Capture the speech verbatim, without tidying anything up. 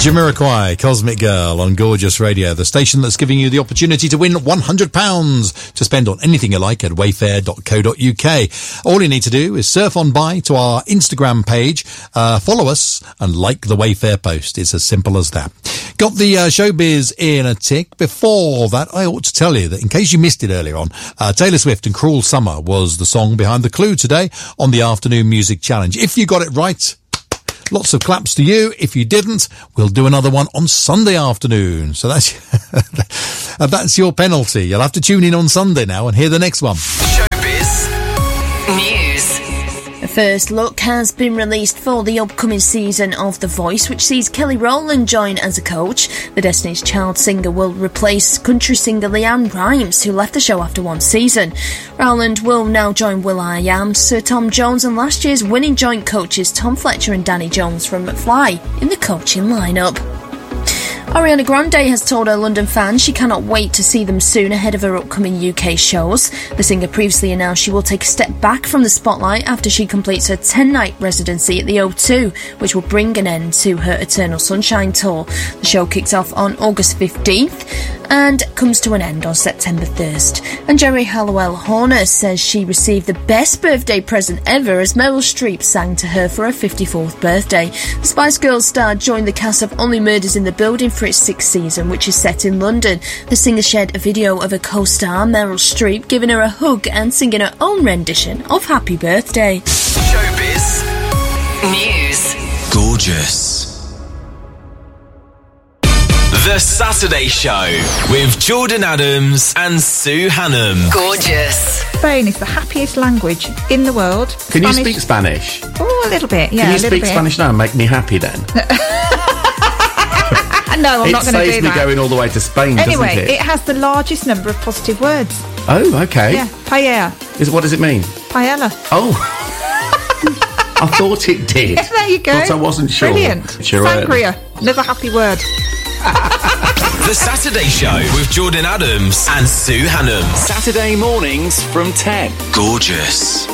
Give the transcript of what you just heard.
Jamiroquai, Cosmic Girl on Gorgeous Radio, the station that's giving you the opportunity to win one hundred pounds to spend on anything you like at wayfair dot co dot uk. All you need to do is surf on by to our Instagram page, uh, follow us and like the Wayfair post. It's as simple as that. Got the uh, showbiz in a tick. Before that, I ought to tell you that in case you missed it earlier on, uh, Taylor Swift and Cruel Summer was the song behind the clue today on the Afternoon Music Challenge. If you got it right, lots of claps to you. If you didn't, we'll do another one on Sunday afternoon. So that's that's your penalty. You'll have to tune in on Sunday now and hear the next one. Showbiz News. The first look has been released for the upcoming season of The Voice, which sees Kelly Rowland join as a coach. The Destiny's Child singer will replace country singer Leanne Rimes, who left the show after one season. Rowland will now join will.i.am, Sir Tom Jones and last year's winning joint coaches Tom Fletcher and Danny Jones from McFly in the coaching lineup. Ariana Grande has told her London fans she cannot wait to see them soon ahead of her upcoming U K shows. The singer previously announced she will take a step back from the spotlight after she completes her ten-night residency at the O two, which will bring an end to her Eternal Sunshine tour. The show kicks off on August fifteenth and comes to an end on September first. And Jerry Halliwell Horner says she received the best birthday present ever as Meryl Streep sang to her for her fifty-fourth birthday. The Spice Girls star joined the cast of Only Murders in the Building for its sixth season, which is set in London. The singer shared a video of her co-star Meryl Streep giving her a hug and singing her own rendition of Happy Birthday. Showbiz News. Gorgeous. The Saturday Show with Jordan Adams and Sue Hannam. Gorgeous. Spain is the happiest language in the world. Can Spanish. you speak Spanish? Oh, a little bit, yeah. Can you a little speak bit. Spanish now and make me happy then? No, I'm it not going to do saves me that. going all the way to Spain, Anyway, doesn't it? it has the largest number of positive words. Oh, okay. Yeah, paella. Is, what does it mean? Paella. Oh. I thought it did. Yeah, there you go. But I wasn't sure. Brilliant. Sure. Sangria. Another happy word. The Saturday Show with Jordan Adams and Sue Hannam. Saturday mornings from ten. Gorgeous.